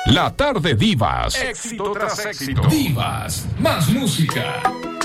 La tarde Divas. Éxito tras éxito. Divas, más música.